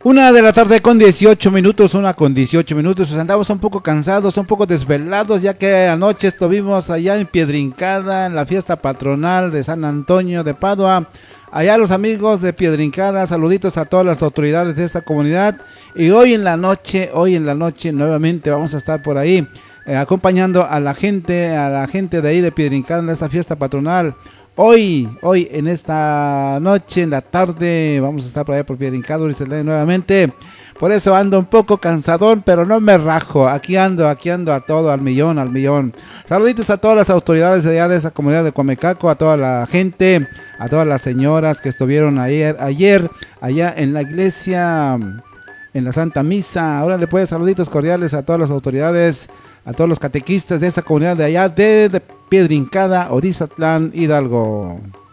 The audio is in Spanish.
Una de la tarde con 18 minutos, una con 18 minutos, pues andamos un poco cansados, un poco desvelados, ya que anoche estuvimos allá en Piedrincada, en la fiesta patronal de San Antonio de Padua. Allá los amigos de Piedrincada, saluditos a todas las autoridades de esta comunidad. Y hoy en la noche nuevamente vamos a estar por ahí, acompañando a la gente de ahí de Piedrincada en esta fiesta patronal. Hoy, en esta noche, en la tarde, vamos a estar por allá por Piedrincado nuevamente. Por eso ando un poco cansadón, pero no me rajo. Aquí ando a todo, al millón, al millón. Saluditos a todas las autoridades de allá de esa comunidad de Comecaco, a toda la gente, a todas las señoras que estuvieron ayer allá en la iglesia, en la Santa Misa. Ahora le puedes saluditos cordiales a todas las autoridades, a todos los catequistas de esa comunidad de allá de Piedrincada, Orizatlán, Hidalgo.